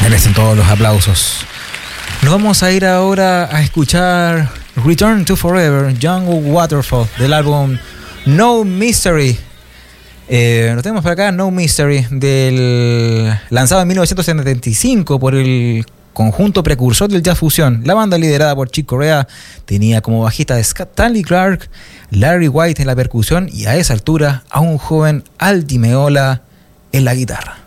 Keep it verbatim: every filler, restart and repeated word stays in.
Merecen todos los aplausos. Nos vamos a ir ahora a escuchar Return to Forever, Jungle Waterfall, del álbum No Mystery. Eh, lo tenemos por acá, No Mystery, del, lanzado en mil novecientos setenta y cinco por el conjunto precursor del jazz fusión. La banda, liderada por Chick Corea, tenía como bajista de Stanley Clarke, Larry White en la percusión y a esa altura a un joven Al Di Meola en la guitarra.